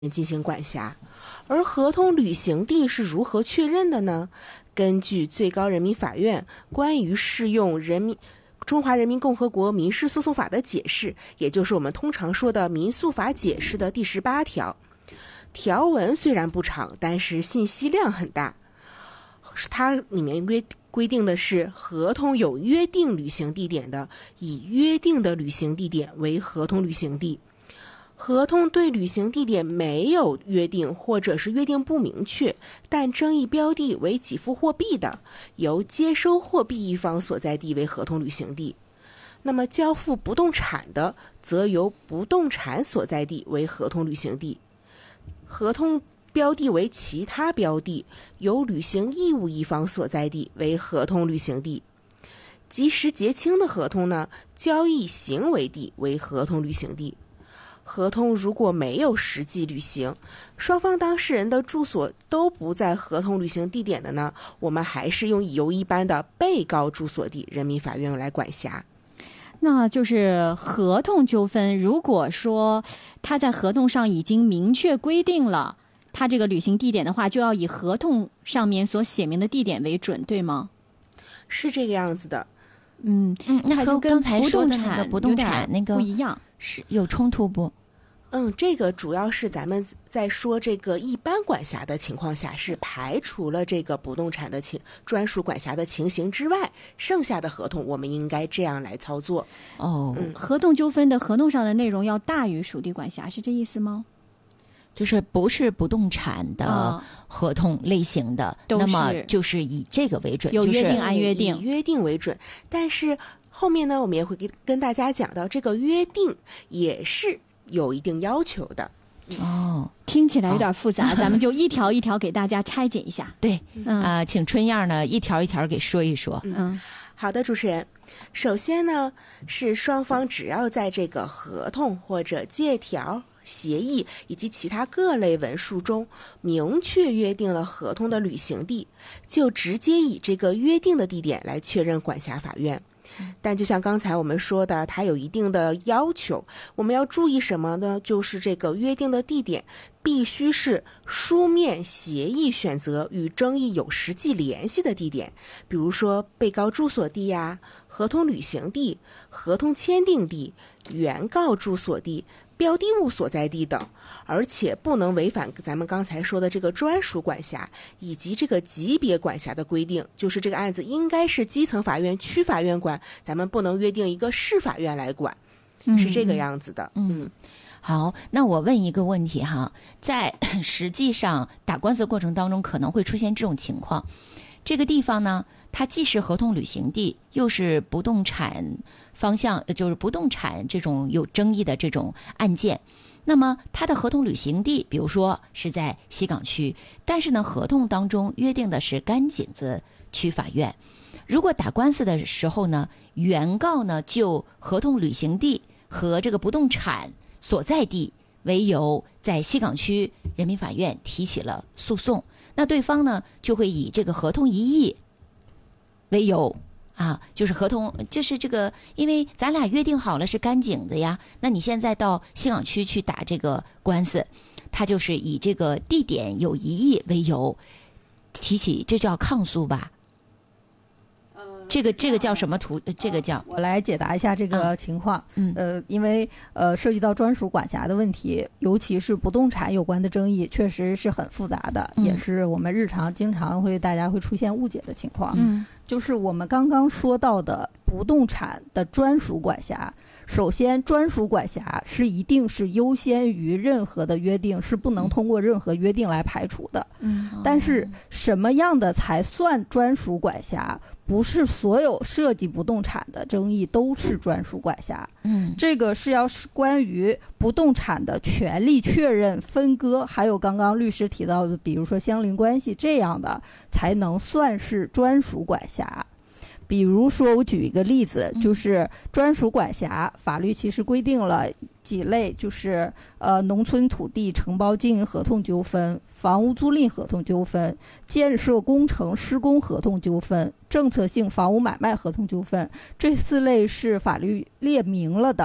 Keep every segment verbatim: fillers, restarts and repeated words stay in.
进行管辖。而合同履行地是如何确认的呢？根据最高人民法院关于适用人民中华人民共和国民事诉讼法的解释，也就是我们通常说的民诉法解释的第十八条，条文虽然不长，但是信息量很大。它里面规规定的是，合同有约定履行地点的，以约定的履行地点为合同履行地。合同对履行地点没有约定，或者是约定不明确，但争议标的为给付货币的，由接收货币一方所在地为合同履行地。那么交付不动产的，则由不动产所在地为合同履行地。合同标的为其他标的，由履行义务一方所在地为合同履行地。即时结清的合同呢，交易行为地为合同履行地。合同如果没有实际履行，双方当事人的住所都不在合同履行地点的呢，我们还是用由一般的被告住所地人民法院来管辖。 那就是合同纠纷，如果说他在合同上已经明确规定了他这个履行地点的话，就要以合同上面所写明的地点为准，对吗？ 是这个样子的。 嗯嗯，那和刚才说的那个不动产那个不一样， 是有冲突不？ 嗯，这个主要是咱们在说这个一般管辖的情况下，是排除了这个不动产的情专属管辖的情形之外，剩下的合同我们应该这样来操作。 哦， 嗯，合同纠纷的合同上的内容要大于属地管辖，是这意思吗？ 就是不是不动产的合同类型的， 哦、 那么就是以这个为准， 有约定就是、 按约定， 以约定为准。但是后面呢，我们也会跟大家讲到，这个约定也是有一定要求的。 哦， 听起来有点复杂，咱们就一条一条给大家拆解一下。 对，啊、嗯呃，请春燕呢一条一条给说一说。 嗯，好的，主持人。首先呢，是双方只要在这个合同或者借条、协议以及其他各类文书中明确约定了合同的履行地，就直接以这个约定的地点来确认管辖法院。但就像刚才我们说的，它有一定的要求，我们要注意什么呢？就是这个约定的地点必须是书面协议选择与争议有实际联系的地点，比如说被告住所地呀、合同履行地、合同签订地、原告住所地、标的物所在地等，而且不能违反咱们刚才说的这个专属管辖以及这个级别管辖的规定，就是这个案子应该是基层法院、区法院管，咱们不能约定一个市法院来管，是这个样子的。 嗯，嗯好，那我问一个问题哈，在实际上打官司过程当中可能会出现这种情况，这个地方呢，它既是合同履行地，又是不动产方向，就是不动产这种有争议的这种案件。那么它的合同履行地，比如说是在西岗区，但是呢，合同当中约定的是甘井子区法院。如果打官司的时候呢，原告呢就合同履行地和这个不动产所在地为由，在西岗区人民法院提起了诉讼，那对方呢就会以这个合同异议为由。啊，就是合同，就是这个，因为咱俩约定好了是甘井子呀，那你现在到西岗区去打这个官司，他就是以这个地点有异议为由提起，这叫抗诉吧？这个这个叫什么图？这个叫我来解答一下这个情况。 嗯， 呃，因为呃涉及到专属管辖的问题，尤其是不动产有关的争议，确实是很复杂的， 嗯、 也是我们日常经常会大家会出现误解的情况。 嗯， 就是我们刚刚说到的不动产的专属管辖。首先，专属管辖是一定是优先于任何的约定，是不能通过任何约定来排除的。 嗯， 但是什么样的才算专属管辖？不是所有涉及不动产的争议都是专属管辖。 嗯， 这个是要是关于不动产的权利确认、分割，还有刚刚律师提到的，比如说相邻关系这样的，才能算是专属管辖。比如说，我举一个例子，就是专属管辖，法律其实规定了几类，就是呃，农村土地承包经营合同纠纷、房屋租赁合同纠纷、建设工程施工合同纠纷、政策性房屋买卖合同纠纷，这四类是法律列明了的。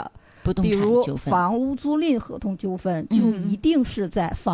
不动比如产纠纷。 房屋租赁合同纠纷，就嗯一定是在房